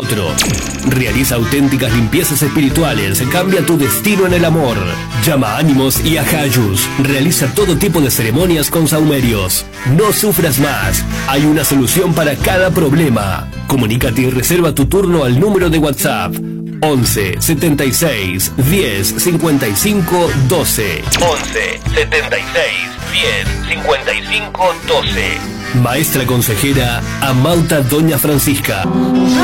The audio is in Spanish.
otro. Realiza auténticas limpiezas espirituales. Cambia tu destino en el amor. Llama a Ánimos y a Jayus. Realiza todo tipo de ceremonias con saumerios. No sufras más. Hay una solución para cada problema. Comunícate y reserva tu turno al número de WhatsApp 11 76 10 55 12. 11 76 10 55 12. Maestra consejera Amauta Doña Francisca.